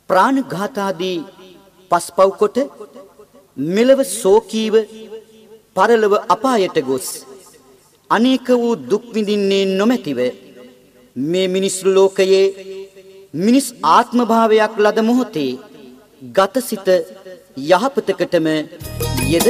ප්‍රාණඝාතාදී පස්පව් කොට මෙලව සෝකීව පරලොව අපායට ගොස් අනේක වූ දුක් විඳින්නේ නොමැතිව මේ මිනිස් ලෝකයේ මිනිස් ආත්ම භාවයක් ලද මොහොතේ ගතසිත යහපතකටම යෙද